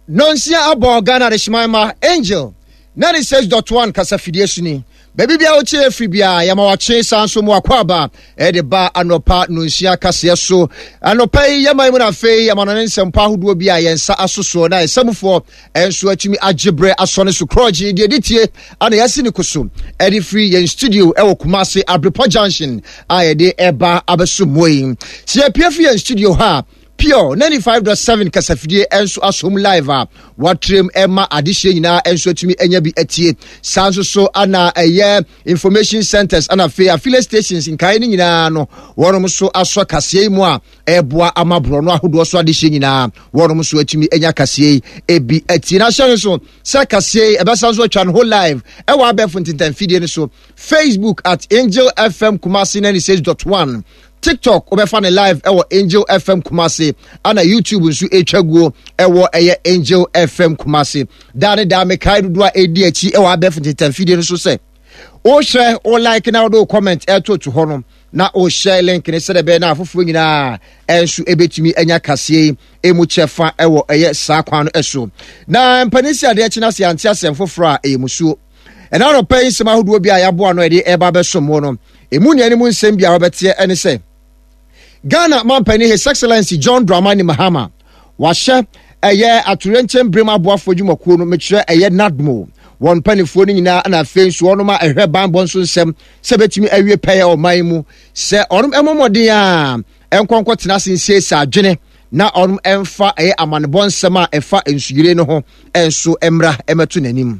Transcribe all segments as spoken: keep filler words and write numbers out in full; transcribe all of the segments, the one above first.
Nonsia abo Ghana de Shmaima Angel ninety-six point one kasa fidiesuni baby bia oche fribia ya mawache sanso mu akwaba e de ba anopa nonsia kase so anopa yi yama mu na fe ya manane nsempa hodo bia yensa asoso na esamfo enso atimi agebre asone so kroji de editie ana yasi ni kuso e de free yen studio e wo Kumasi Abrepo Junction a ye de eba abeso moyi si e pia free yen studio ha Pure ninety-five point seven kasafidie enso asom live a watrem ema adihye nyina enso atumi enya bi atie sanso so ana eye information centers ana fe affiliate stations in kai nyina no wonom so aso kase mu a eboa amabro no ahodo so adihye nyina wonom so atumi enya kase ebi atie na hye so se kase ebe sanso atwa no whole live e wa abefo ntintan fidie no so Facebook at Angel F M Kumasi ninety-six point one TikTok obefane live ewo Angel F M Kumasi ana YouTube nso etwaguo ewo eye Angel F M Kumasi dane da me kai dodo a edi achi ewo abef ntetan video nso se o share o like na do comment eto to hono na o share link ne se be na afofo nyina enso ebetumi enya kase emu chefa ewo eye sakwan no eso na mpanisi ade achi na se ante asem foforo a emusuo ena no pay sema hodo bi a yabo ano ede eba besomo no emu ne ani mu nsem bia obetie ene se Ghana Mampani His Excellency John Dramani Mahama washe eye aturenchen brema boafo dwumakuo no mekire eye nadmo won panifo ni nyina na afensu ono ma ehwe banbon so nsem se betimi awie peye o man mu se onum emomodin a enkonko tena sensie sa adwene na onum emfa eye amanebon nsem a efa ensuyire no ho enso emra emeto nanim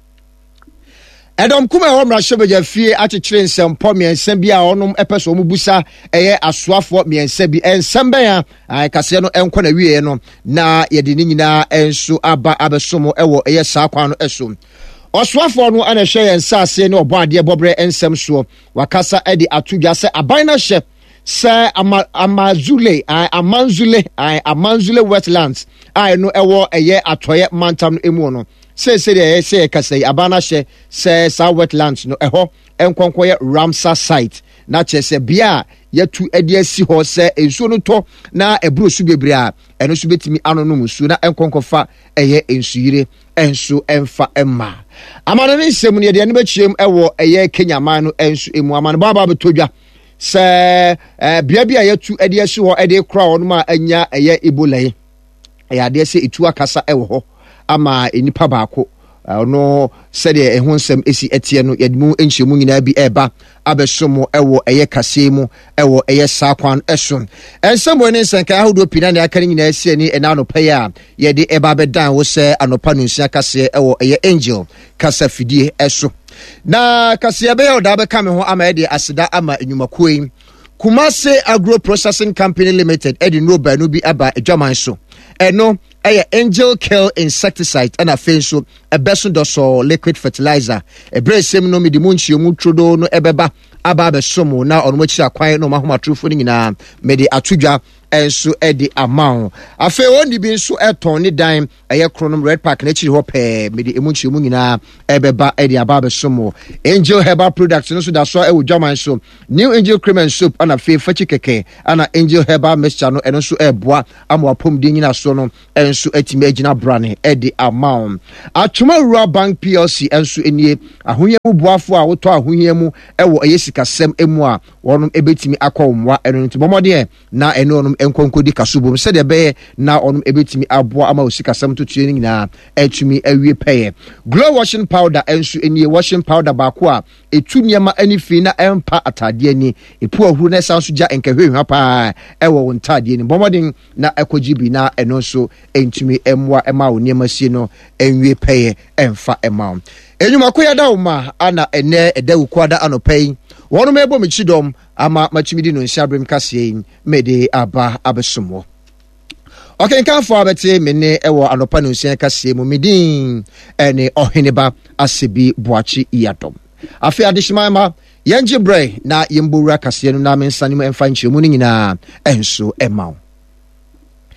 Edom kuma ho mra shobeja fie achechire nsem po miensa bi a onum epeso omubusa eye asoafo miensa bi ensem ben a akase no enko na wie no na yede ni nyina enso aba abesomo ewo eye saakwa no eso Oswafo no ana hwe yensa ase ne obo ade bobre ensem so wakasa edi atudwa se aban na hye se amazule amanzule amanzule wetlands ai no ewo eye atoye mantam no emu no se se de se kasai abana hye se sa wetlands no eho enkonko ye Ramsar site na chese bia yatu edi asi ho se ensuo no to na ebro su bebre a eno su betimi anono musu na enkonko fa eye ensuyire enso emfa emma amano ne nsem ne de ne bechiem ewo eye Kenya man no enso emu amano baba betodwa se eh bia bia yatu edi asi ho edi kra ono ma anya eye Ebola ye ya de se etu akasa ewo ho ama enipa baako no said e ho nsem esi etie no yedimu enhyemu nyina bi eba abesomo ewo eye kasemu ewo eye sakwan eson ensem woni nsenka ahodo pina na akari nyina esi ani ena no pay a yede eba bedan wo se anopa no nsia kase ewo eye Angel kasa fidie eso na kase be oda be kame ho ama ede aseda ama enyumakoyi Kumasi Agro Processing Company Limited edi no ba no bi aba edwaman so eno eye Angel Kill insecticide and a fenso a beson doso liquid fertilizer a bresem no mi di munchi mu trodo no ebeba aba be somo na on which akwan no mahoma trufo ni na me di atudwa enso edi amount afa oni bi nso eton ni dan eye kronom red park na chiri ho pe me di emunchi mu nyina ebeba edi aba be somo Angel Herbal Products no so da so e wo dwaman so New Angel Cream and Soap ana fe fachi keke ana Angel Herbal Mixture no eno so eboa amwa pom di nyina so no enso atime agina brane edi amount Atuma Rural Bank P L C enso enie ahoye mu boafo a woto ahoye mu ewo eye sikasem emu a wonum ebetimi akwomwa eno ntibomode na eno onum enkonkodi kasubom se de be na onum ebetimi aboa ama osikasem to tue nyina atumi awie peye Glow washing powder enso enie washing powder baako a etu niema anifi na empa atade ani epu ahuru na sanso ja enkahwehwa pa ewo wontade ani bomodin na ekogibi na eno so entumi emwa ema oniema sie no enwie peye emfa ema enyuma koyada uma ana ene edawu kwada anopai wono mebo mechidom ama machimidi no nsiabrem kase mede aba abesomo okay kan fo abete mene ewo anopa no nsia kase mu medin ene oheneba asebi boachi iyadom afi adishima yenje bre na yembura kase no na mensani mu emfa nchemu nyina enso ema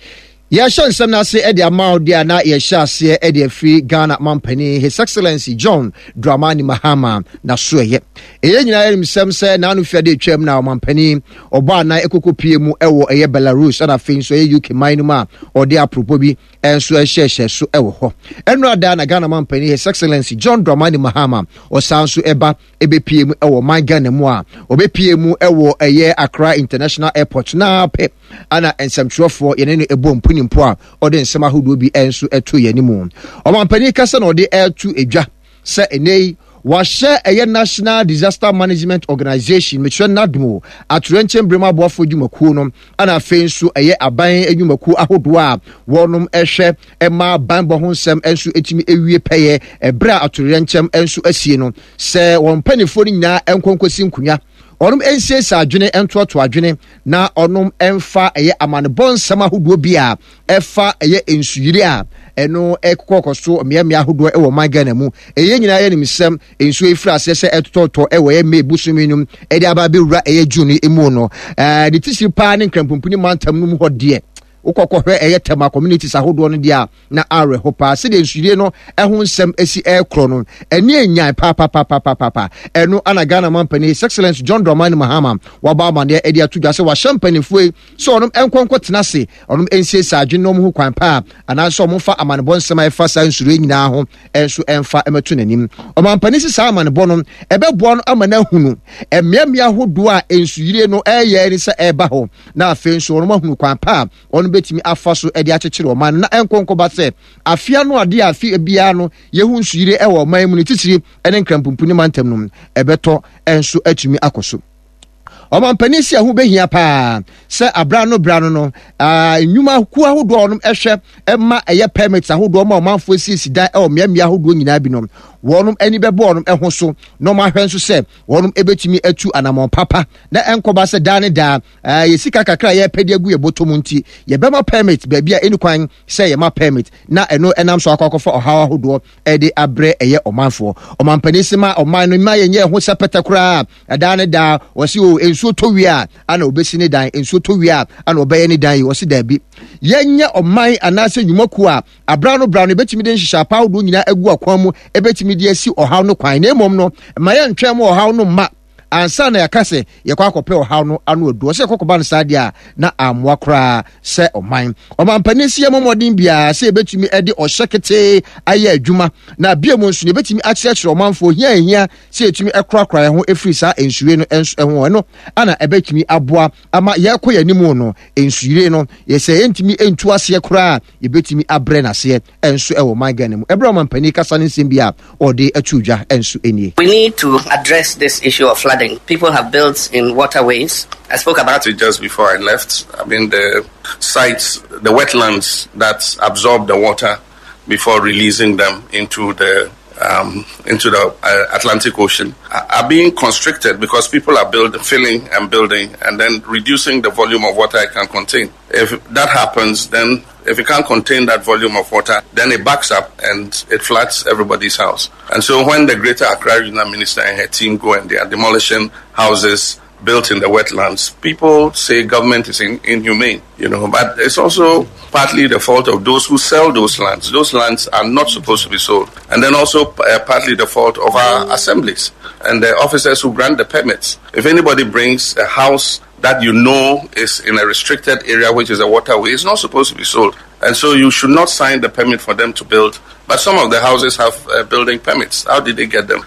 Ya shan sam na se ede amount dia na ye sha se ede free Ghana mampani His Excellency John Dramani Mahama na so ye. Eye nyina yerim sam se na anu fiade twam na mampani oba na ekokopie mu ewo eye Belarus ana fin so ye U K man ma ode apropo bi enso ehye so ewo ho. Enu ada na Ghana mampani His Excellency John Dramani Mahama o sanso eba ebepie mu ewo man Ghana mu a obepie mu ewo eye Accra International Airport na pe ana ensamtwofo ye ne no ebom mpo a ode nsema hodo bi enso eto yanimu omampani kasa na ode etu edwa se enei wahye eye National Disaster Management Organization metwe nadmo aturenchen brema boafo dwumakuo no ana afenso eye aban edwumakuo ahodo a wonum ehwe ema banbo ho nsem enso etimi ewie peye ebra aturenchem enso asie no se won panifo ni nyina enkonkosi nkunya onum ensie sa adwene entoto adwene na onum emfa eye amanebon sama hodo bi a efa eye ensuyiri a eno ekokoso miamia hodo e wo magana mu eye nyina ye nimisem ensu efira asese etoto e wo ye mebusuminum e dia ba bewura eye juni emu no eh de tisiri pa ne nkrampumpuni mantam num hode ukokwohwe eye tema communities ahodo no dia na are hopa se de nsure no ehun nsem esi ekro no eni enyan pa pa pa pa pa pa eno ana Ghana mampani His Excellency John Dramani Mahama waba amane e dia tudwa se wa champagne fue so onum enkonko tenase onum ensie sadwe no mu kwan pa ana so omfa amanebo nsem efa sa nsure nyina ho enso emfa emetu nanim omampani se sa amanebo no ebebo no amana hunu emiamia hodo a ensure no eye ni se eba ho na afen so onum hunu kwan pa onum betimi afaso edi akekere o man na enkonko ba se afia no ade afi bia no yehu nsuyire e wo man mu ne titiri ene nkrampumpuni mantam no ebeto enso atumi akoso omampani si ahu behia pa se abra no bra no no ah nyuma ku ahodo onum ehwe ema eye permit ahodo ma omanfo sisi dan e o miamia ahodo nyina bi no wonum eni bebo onum eho so no ma hwenso se wonum ebetumi atu anamon papa na enkoba se dan da yesika kakra ye pede agu ye botom nti ye bema permit ba bia eni kwan se ye ma permit na eno enam so akokofo ohawa ahodo e de abre eye omanfo omampani se ma oman no ma ye nye ho sepetakura dan da wose o enso towia ana obesi ne dan enso towia ana obeye ne dan wose da bi yenye oman anase nyumaku a abra no bra no betimi de nhihya pa ahodo nyina agu akwan mu ebetimi di esi ohaw no kwan na emom no ma ye ntwem ohaw no ma ansa na yakase ye kwa akopɛ ohaw no anu odu se kokoba no sade a na amwa kra se oman omampani sie momodin bia se ebetumi ede ohyekete aye adwuma na bia mo nsu ebetumi akyerɛkyerɛ omanfo hia hia se etumi ekrakra ho efiri sa ensure no enso no ana ebetumi aboa ama ye kɔ yanimu no ensure no ye se entumi entu ase kra ebetumi abrɛ na se enso ewo man Ghana mu ebra omampani kasa ne nsɛm bia ode atudwa enso enie. We need to address this issue of flooding. People have built in waterways. I spoke about it just before I left. I mean, the sites, the wetlands that absorb the water before releasing them into the um, into the uh, Atlantic Ocean are, are being constricted because people are building, filling and building, and then reducing the volume of water it can contain. If that happens, then if it can't contain that volume of water, then it backs up and it floods everybody's house. And so when the Greater Accra Regional Minister and her team go and they are demolishing houses built in the wetlands, people say government is in, inhumane, you know, but it's also partly the fault of those who sell those lands. Those lands are not supposed to be sold. And then also uh, partly the fault of our assemblies and the officers who grant the permits. If anybody brings a house that you know is in a restricted area, which is a waterway, it's not supposed to be sold. And so you should not sign the permit for them to build. But some of the houses have uh, building permits. How did they get them?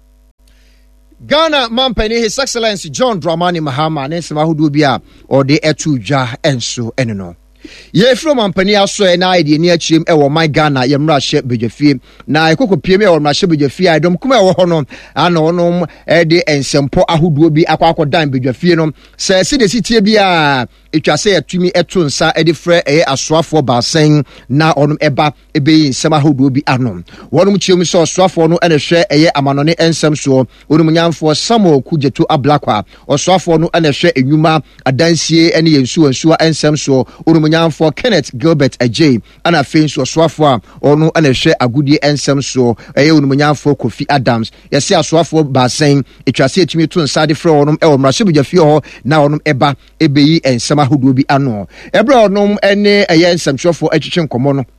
Ghana mampani His Excellency John Dramani Mahama ne nsema hodo bia o de etudwa enso eno no ye from mampani aso e na ide ni achiem e wo my Ghana ye mra hye bedwafie na ekokopie me e wo mra hye bedwafie adom kuma e wo ho no ana onom e de ensempo ahodo bi akwakodan bedwafie no se se de sitie bia etwase yatumi eto nsa e de frɛ e asoafo baasen na onom eba ebe nsema ahodo bi anom wonom chiom so asoafo no ene hwɛ eye amanone ensem so onom nyamfo Samuel Kujetu Ablakwa asoafo no ene hwɛ enwuma adansie ene yensu ansuwa ensem so onom onumunyamfo Kenneth Gilbert Ajay ana afei nso ɔsoafo a ɔno ana hwɛ agudie ensɛm so ɛyɛ onumunyamfo Kofi Adams yɛse asoafo baasen etwase etimi to nsa de frɛ ɔnom ɛwɔ mmarahyɛbadwafie hɔ na ɔnom ɛba ɛbɛyi ensɛm ahodoɔ bi ano ɛbrɛ ɔnom ɛne ɛyɛ nsɛmtwerɛfo atwitwe nkɔmmɔ no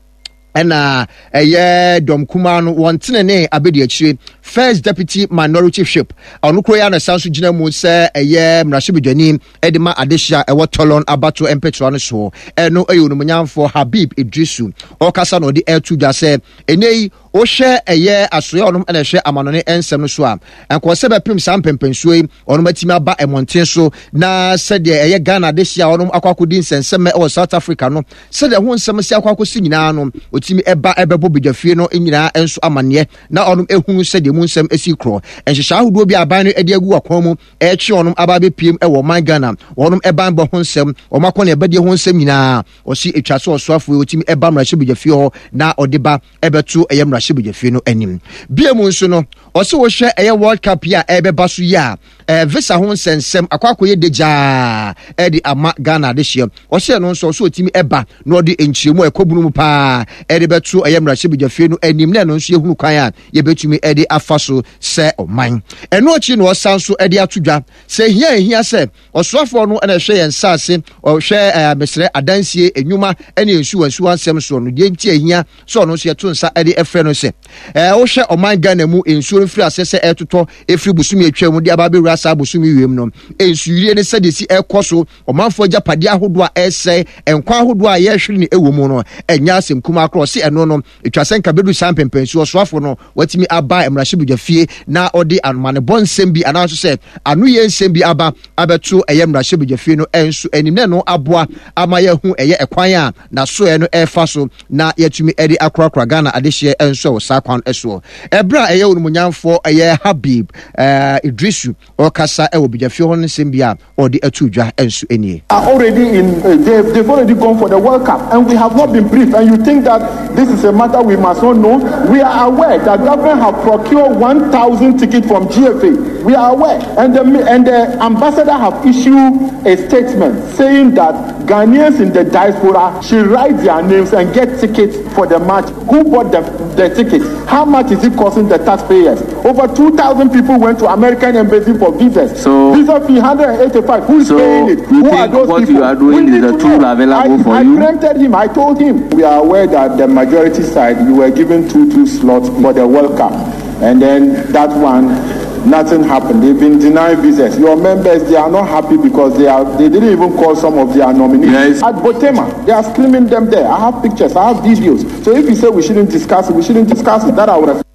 ɛna ɛyɛ dɔm kuma no wɔntene ne abedi akyire first deputy minority whip ɔno kuro ya na sanso gyina mu sɛ ɛyɛ mmarahyɛbadwani ɛde ma adehyia ɛwɔ tɔlɔn abato mpɛtoa no so ɛno ɛyɛ onumunyamfo Habib Idrisu ɔkasa na ɔde ɛtu dwa sɛ ɛnɛyi wohwɛ ɛyɛ asoya ɔnom ɛna ɛhwɛ amanɔne ɛnsɛm no so a nkɔsɛ bɛpem saa mpɛmpɛnsuo yi ɔnom atimi aba ɛmɔnten so na sɛdeɛ ɛyɛ Ghana adehyia ɔnom akɔ akɔdi nsɛnsɛm ɛwɔ South Africa no sɛdeɛ ho nsɛm si akɔ akɔsi nyinaa no otimi ɛba ɛbɛbɔ badwafie no nyinaa ɛnso amanneɛ na ɔnom ehunu sɛdeɛ mu nsɛm esi korɔ nhyehyɛ ahodoɔ bi aban no ɛde agu akɔn mu ɛkye ɔnom aba bɛpiem ɛwɔ man Ghana ɔnom ɛban bɔ ho nsɛm ɔmo akɔ ne ɛbɛdeɛ ho nsɛm nyinaa ɔsi etwa so ɔsoafo otimi ɛba mmarahyɛbadwafie hɔ na ɔde ba ɛbɛto ɛyɛ mmarahyɛbadwafie no anim bia mu nso no ɔsi wɔhwɛ ɛyɛ World Cup yi a ɛbɛba so yi a ɛɛ visa ho nsɛnsɛm akɔ akɔyɛ degyaa ɛde ama Ghana adehyia ɔsi ɛno nso ɔsi otimi ɛba na ɔde nkyiremu ɛkɔbunu mu paa ɛde bɛto ɛyɛ mmarahyɛbadwafie no anim na ɛno nso yɛhunu kwan a yɛbɛtumi ɛde afa so sɛ ɔman ɛno akyi na ɔsan so ɛde ato dwa sɛ ehia ehia sɛ ɔsoafoɔ no ɛna ɛhwɛ yɛn nsaase ɔhwɛ ɛɛ mesrɛ adansie enwuma ɛne nsuwa nsuwa nsɛm so no deɛ nti ehia sɛ ɔno nso yɛto nsa ɛde ɛfrɛ no sɛ ɛɛ wohwɛ ɔman Ghana mu nsuo no firi asɛ sɛ ɛtotɔ efiri busumi atwa mu de aba bɛwura saa busumi wiem no nsuwie ne sɛ de si ɛkɔ so ɔmanfoɔ agyapadeɛ ahodoɔ a ɛsɛ nkwa ahodoɔ a yɛhwere ne ɛwɔ mu no ɛnya asɛm kuma akorɔ si ɛno no etwa sɛ nka bɛdu saa mpɛmpɛnsuo ɔsoafoɔ no watumi aba mmarahyɛbadwafie na ɔde anomanebɔ nsɛm bi anaasɛ sɛ ano yɛ nsɛm bi aba abɛto ɛyɛ mmarahyɛbadwafie no ɛnso anim na no aboa ama yɛhu ɛyɛ ɛkwan a nasoɛ no ɛfa so na yɛtumi ɛde akorakora Ghana adehyeɛ ɛnso wɔ saa kwan ɛsoɔ ɛbrɛ a ɛyɛ onumunyamfoɔ ɛyɛ Habib ɛɛ Idrisu ɔkasa ɛwɔ badwafie hɔ no nsɛm bi a ɔde atu dwa ɛnso ɛnie already in uh, they've, they've already gone for the World Cup and we have not been briefed and you think that this is a matter we must not know. We are aware that government have procured one thousand tickets from G F A. We are aware and the, and the ambassador have issued a statement saying that Ghanaians in the diaspora should write their names and get tickets for the match. Who bought the, the tickets? How much is it costing the taxpayers? Over two thousand people went to American embassy for visas. So visa fee one hundred eighty-five. Who is so paying it? Who are those what people? You are doing is a tool available I, for I you. I preempted him. I told him we are aware that the majority side you were given two two slots for the World Cup, and then that one. Nothing happened. They've been denying visas. Your members, they are not happy because they are. They didn't even call some of their nominees. Yes. At Botema, they are screaming them there. I have pictures. I have videos. So if you say we shouldn't discuss it, we shouldn't discuss it. That I would have.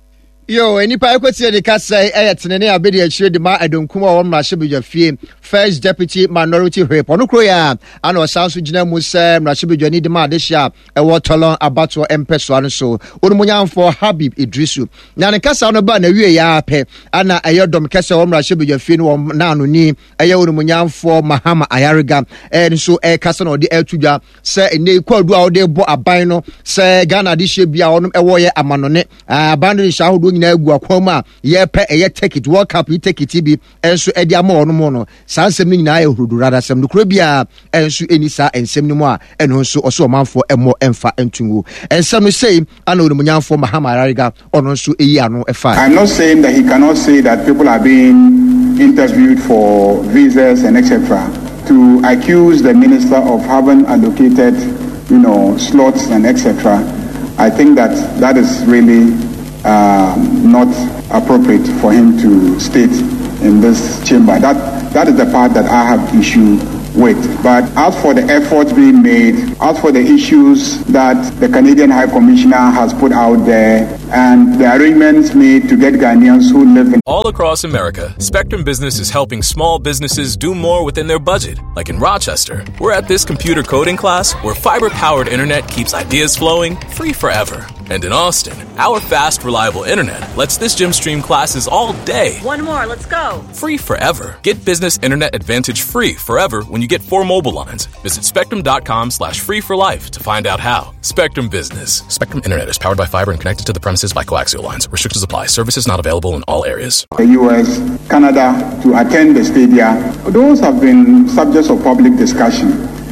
Yo, enipa ekweti de kasa eh tenene abedi achire de ma adonkuma wo mmarahyɛbadwafie first deputy minority whip ono kro ya ana osanso gina mu sɛ mmarahyɛbadwani de ma adehyia ɛwɔ tɔlɔn abato empeso ano so onu munyamfo Habib Idrisu na ne kasa no ba na wie ya apɛ ana ɛyɛ dɔm kasa wo mmarahyɛbadwafie no na anoni ɛyɛ onu munyamfo Mahama Ayariga eh nso eh kasa no de atudwa sɛ ene kwadu a wo de bɔ aban no sɛ Ghana de hye bia wonom ɛwɔ yɛ amanone aban no shahodo nyina agu akwam a yɛpɛ ɛyɛ ticket World Cup yi ticket bi ɛnso ɛde ama ɔno mo no saa nsɛm no nyinaa yɛ hurudu rada sɛm no kuro bia ɛnso ɛni saa nsɛm no mu a ɛno nso ɔso ɔmanfoɔ ɛmmɔ ɛmfa ntungu ɛnsɛm no sei ana ɔno munyanfoɔ Mahama Ayariga ɔno nso ɛyi ano ɛfa. I'm not saying that he cannot say that people are being interviewed for visas and et cetera to accuse the minister of having allocated, you know, slots and et cetera. I think that that is really uh, not appropriate for him to state in this chamber. That that is the part that I have issue with. But as for the efforts being made, as for the issues that the Canadian High Commissioner has put out there, and the arrangements made to get Ghanaians who live in all across America, Spectrum Business is helping small businesses do more within their budget. Like in Rochester, we're at this computer coding class where fiber-powered internet keeps ideas flowing free forever. And in Austin, our fast, reliable internet lets this gym stream classes all day. One more, let's go. Free forever. Get business internet advantage free forever when you get four mobile lines. Visit spectrum.com slash free for life to find out how. Spectrum Business. Spectrum Internet is powered by fiber and connected to the premises by coaxial lines. Restrictions apply. Services not available in all areas. The U S, Canada to attend the stadia. Those have been subjects of public discussion.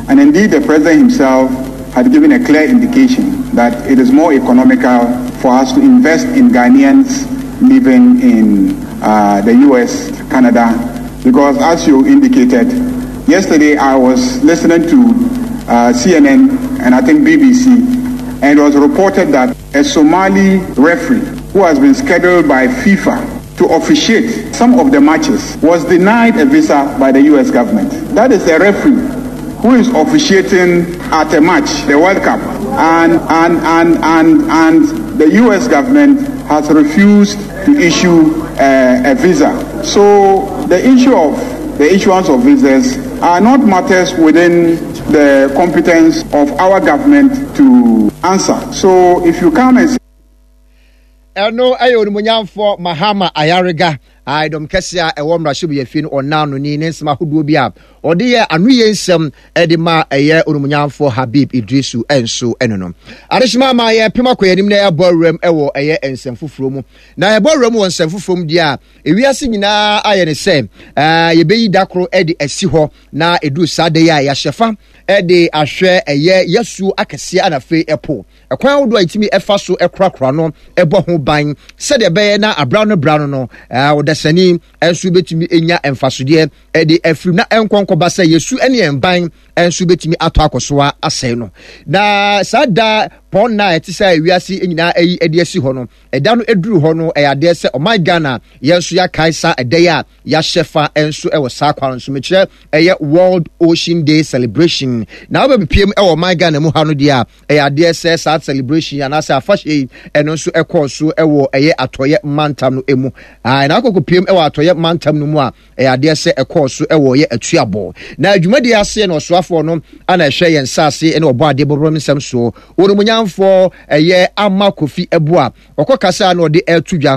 And indeed, the president himself had given a clear indication that it is more economical for us to invest in Ghanaians living in uh, the U S, Canada, because as you indicated, yesterday I was listening to uh, C N N and I think B B C, and it was reported that a Somali referee who has been scheduled by FIFA to officiate some of the matches was denied a visa by the U S government. That is a referee who is officiating at a match, the World Cup, and and and and and the U S government has refused to issue uh, a visa. So the issue of the issuance of visas are not matters within the competence of our government to answer. So if you come and say, Eno ayo nimunyamfo Mahama Ayarega ai dom kese a ewo mrahye ye fi no onano ni ne nsema hodo bi a ode ye anu ye nsem e de ma eye onumunyamfo Habib Idrisu enso enono adeshima ma ye pema koyanim na eborem ewo eye ensem foforo mu na eborem won nsem foforo mu dia ewiase nyina aye ne se eh ye beyi dakro e de asi ho na edu sade ya ya hyefa e de ahwe eye yesu akese anafe epo ekwan wodo itimi efa so ekrakra no ebo ho ban se de be na abra no bra no no eh sani ensu betimi enya emfasode e de afrim na enkonkoba se yesu ene emban ensu betimi ato akosoa asai no na sada pon na etisa ewiase enyina ayi ede asi ho no eda no eduru ho no e ade se o my Ghana yensu ya kaisa ede ya ya shefa ensu e wo sa kwaro nso mekire eye World Ocean Day celebration na oba bipiem e wo my Ghana mu ha no dia e ade se sa celebration ya na se afahye eno nso e koso e wo eye atoye mantam no emu ai na akoko piem e wo atoye mantam no mu a e ade se e koso e wo ye atuabo na adwumade ase no soafo no ana ehwe yen sase ene obo ade bobrom nsem so wo munya for eye ama kofi ebua okokasa na ode etudwa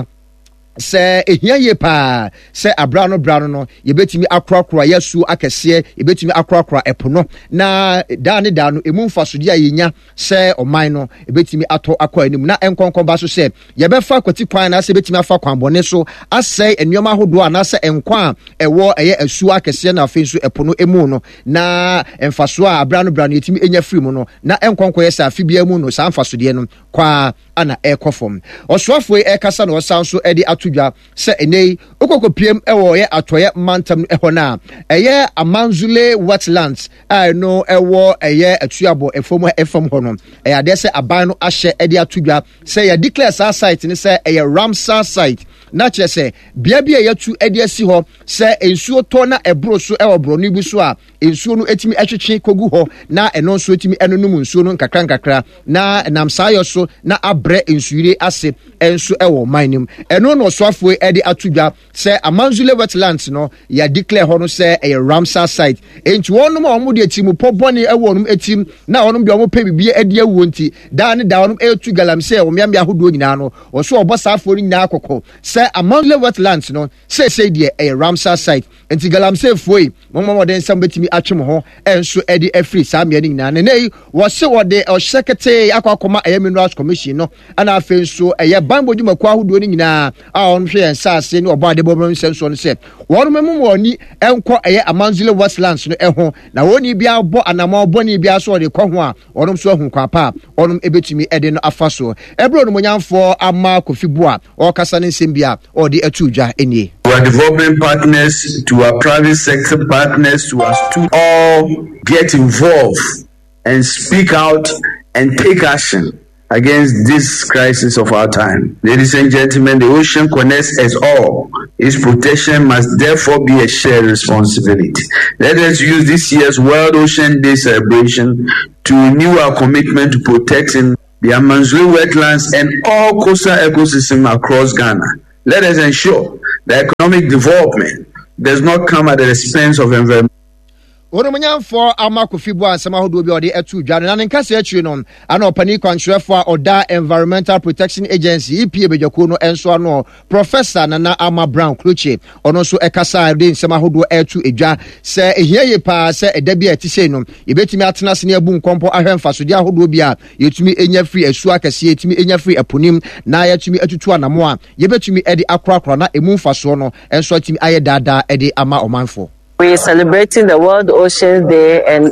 se ehia ye pa se abra no bra no ye betimi akrakra yesu akese ye betimi akrakra epono na da ne da no emu mfasodi ayenya se oman no ye betimi ato akwa anim na enkonkon ba so se ye befa kwati kwan na se betimi afa kwan bone so asai enyoma hodo ana se enkwa ewo eye asu akese na afensu epono emu no na emfaso a abra no bra no yetimi enya free mu no na enkonkon ye sa afibia mu no sa mfasodi no kwa ana ekofom oswafo e kasa no sanso e di atudwa se enei okokopiem ewo ye atoye mantam eho na eye Amanzule wetlands I no ewo eye atuabo efom efom ho no e ade se aban no ahye e di atudwa se ye declare sa site ni se eye Ramsar site na che se bia bia yatu e di asi ho se ensuo to na ebro so ewo bro no bi so a ensuo no etimi etwetwe kogu ho na eno nso etimi enonum ensuo no nkakra nkakra na nam sayo so na abre ensuire ase enso ewo minim eno no swafo e di atudwa se Amanzule wetlands no ya declare ho no se e Ramsar site enti wonum a omo de etimu pobone ewo onum etim na onum de omo pe bibie edi ewo nti da ne da onum etu galamse o miamia hodo nyina no wo so obosafo ni nyina akoko se Amanzule wetlands no se se de e Ramsar site enti galamse foi momo de nsam betimi atwem ho enso e di afri samia ni nyina ne nei wo se wo de o sekete akwa e minerals commission no ana afenso eye bamboju makwa hodo ni nyina a on hwe ensase ni obo ade bobrom senso no se wonu memu woni enko eye Amanzule wetlands no eho na woni bia bo anama obo ni bia so de kwo ho a onum so hu kwapa onum ebetumi ede no afaso ebro no monyamfo ama kofibua o kasa ne nsem bia o de atudwa enie to our development partners, to our private sector partners, to us to all get involved and speak out and take action against this crisis of our time. Ladies and gentlemen, the ocean connects us all. Its protection must therefore be a shared responsibility. Let us use this year's World Ocean Day celebration to renew our commitment to protecting the Amanzule wetlands and all coastal ecosystems across Ghana. Let us ensure that economic development does not come at the expense of environment. Ono munyamfo amakofibu ansama hodo bi ode etu dwane na nkase achi no ana opani kwanhwerefo oda Environmental Protection Agency E P A bejako no enso ano Professor Nana Ama Brown Kluche ono so ekasa de nsama hodo etu edwa se ehieye pa se edabi atise no yebetimi atena se ne abu nkompo ahwemfasode ahodo bi a yetumi enya free asu akase yetumi enya free aponim na yetumi atutu anamo a yebetumi edi akrakra na emu mfaso no enso atimi aye dada edi ama omanfo. We are celebrating the World Ocean Day, and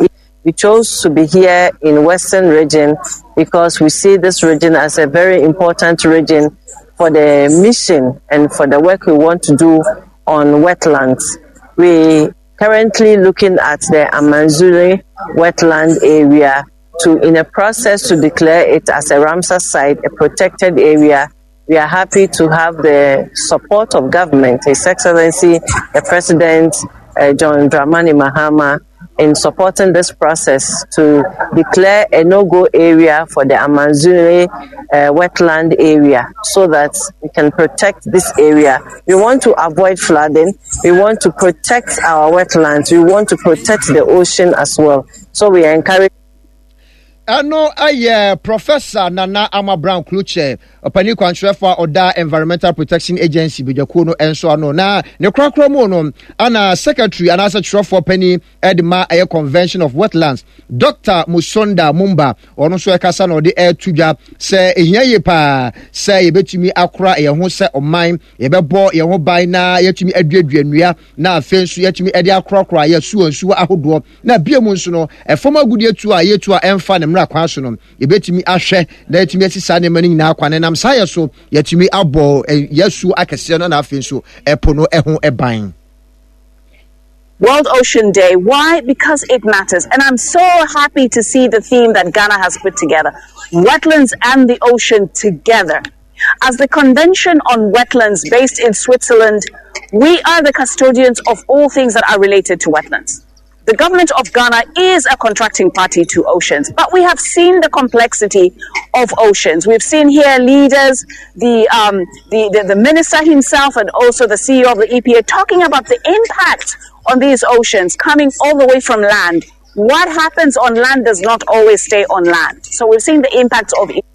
We chose to be here in Western region because we see this region as a very important region for the mission and for the work we want to do on wetlands. We currently looking at the Amanzuri wetland area to in a process to declare it as a Ramsar site, a protected area. We are happy to have the support of government, His Excellency, the President, uh, John Dramani Mahama, in supporting this process to declare a no-go area for the Amanzuri uh, wetland area so that we can protect this area. We want to avoid flooding. We want to protect our wetlands. We want to protect the ocean as well. So we encourage. Ano aye Professor Nana Ama Brown Kluche opani kwantrefo oda Environmental Protection Agency bijaku no enso ano na ne krakra mu no ana secretary ana secretary penny edma aye Convention of Wetlands Doctor Musonda Mumba ono so ekasa no de etudwa se ehia ye pa se yebetumi akora ye ho se oman yebebo ye ho ban na yetumi aduaduanua na afensu yetumi ede akora ye suo nsuo ahodo na biemu nso no efoma gudi etu a yetu a emfa ne mra kwaso no yebetumi ahwe na yetumi asisa ne mani nyina akwane nam saye so yetumi abo yesu akese no na afensu epo no eho eban. World Ocean Day. Why? Because it matters. And I'm so happy to see the theme that Ghana has put together. Wetlands and the ocean together. As the Convention on Wetlands based in Switzerland, we are the custodians of all things that are related to wetlands. The government of Ghana is a contracting party to oceans, but we have seen the complexity of oceans. We've seen here leaders, the, um, the, the, the minister himself, and also the C E O of the E P A talking about the impact on these oceans coming all the way from land. What happens on land does not always stay on land. So we've seen the impact of it.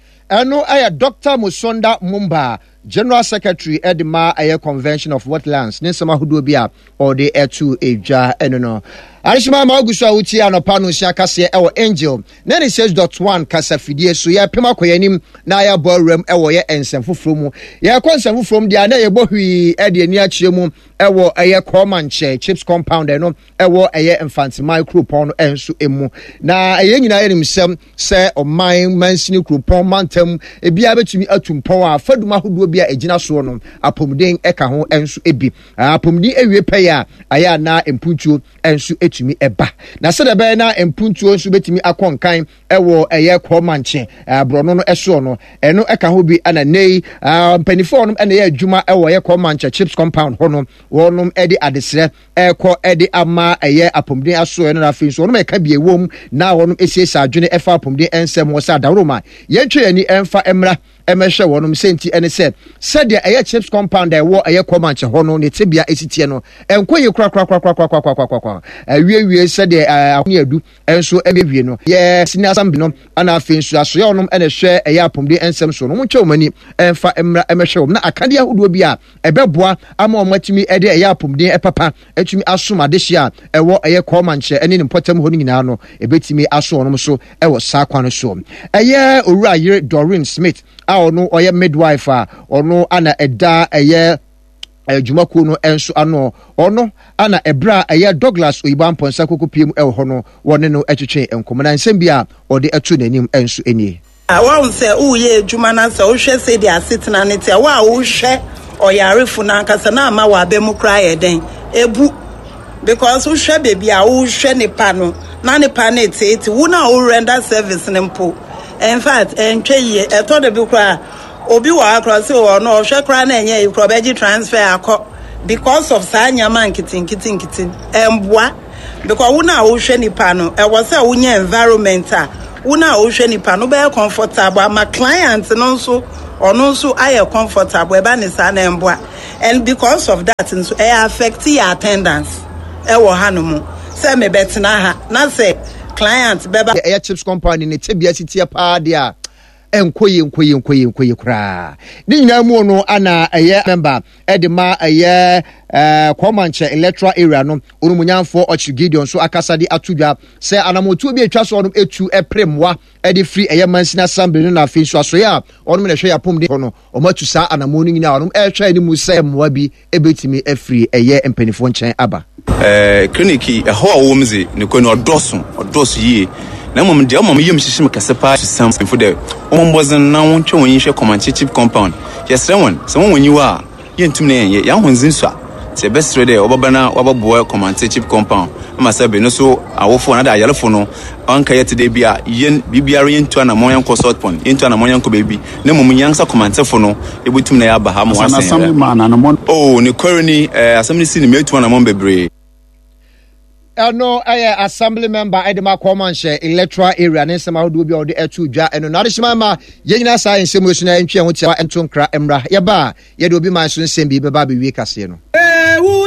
Ano aya Doctor Musonda Mumba, General Secretary Edma Aye Convention of Wetlands, Ninsama Hudobia, or the Etu Eja Enono. Arishima Magusa Uchi Anopano Shakase Ewa Angel, ninety-six point one Kasa Fidie, so ya Pima Koyanim, Naya Ballroom, Ewa Ye and Sanfu Frumu. Ya Consanfu from the Ane Bohui, Eddie Niachimu, Ewa Aye Comanche, Chips Compound, and Ewa Aye Infant, my Crouton, and Su Emu. Na Aye himself, say, or my Mansini Crouton, Mantem, a Biabe to me Atum Power, Feduma who be a Gina Sonum, a Pumding Ekaho, and Su Ebi, a Pumdi Ewe Paya, Ayana, and Punchu, and Su me eba na se de be na empuntuo nso betimi akon kan ewo eye komanche abrono no eso no eno eka ho bi ana nei mpanifo no ena ye adwuma ewo ye komanche chips compound ho no wonom edi adesre eko edi ama eye apomden aso eno na afin so no eka bi ewom na wonom esiesa adwene efa apomden ensem wo sa daworoma ye twe ani emfa emra emehwe wonom senti ene se se de eye chips compound ewo eye komanche ho no ne tebia esitie no enkoye kra kra kra kra kra kra kra kra wie wie said the ahoni adu enso emewie no ye senior assembly no ana afensu aso ye onom ene hwe eye apomde ensem so no mutwe omani emfa emra emehwe na akade ahodo bi a ebeboa ama omatimi ede eye apomde epapa atumi asoma de hia ewo eye komanche ene ne potem ho nyina no ebetimi aso onom so ewo sakwan so eye owura yire Doreen Smith a ono oye midwife a ono ana eda eye Jumaku no enso ano ono ana ebra eye Douglas Oyiban Ponsa kokopiem e ho no wone no etwetwe enkomana nsem bia ode etu nanim enso eni awa se uye adwuma na se wo hwe se dia setena ne tia wa wo hwe oyarefo na nkasa na ama wa bemu kra ye den ebu because wo hwe bebi a wo hwe ne pa no na ne pa na etete wo na wo render service ne mpo in fact entwe ye eto de bi kra obi wa across o no hwe kra na enye ikrobeji transfer akọ because of sanya man kitin kitin kitin emboa because wo na wo hwe nipa no e wo se wo nya environment a wo na wo hwe nipa no be comfortable ama client no so ono so aye comfortable e ba ne sa na emboa and because of that so e affect your attendance e wo hanumu se me betena ha na se client beba e chips company ne tebia sitie pa dia enkoye enkoye enkoye enkoye kra ni nyina mu no ana eye member edema eye eh Komanche electoral area no onumunyamfo Ochi Gideon so akasade atudwa se anamotu bi etwa so onum etu epremwa ede free eye Mansini assembly no na afin so aso ya onum ne hwe ya pomde no omatu sa anamonu nyina onum ehwa ni mu se mwa bi ebetimi afiri eye empanifo nchen aba. eh clinic e ho a wo mze ne ko no odoso odoso yie na mom de mom yem hihim kase pa sam for the ombozen na won twe won hwe Comanche Chief Compound yes won so won woni wa yentum na ye ya honzin so se besre de obabana wababoa Comanche Chief Compound ama sabe no so awofo na da ayalefo no anka yete de bia yen bibiare yentu na monyan consult pon yentu na monyan ko bebi na mom nyansa Comanche fo no ebutum na ya ba ha mo asen oh ne koroni eh assembly si ne metu na mom bebre no eh assembly member Edema Comanche electoral area ne sema hodo bia ode etu dwa eno na adehima ma yenyina sa ensem esu na entwe ho tia entonkra emra ye ba ye de obi man so nsem bi beba be wie kase no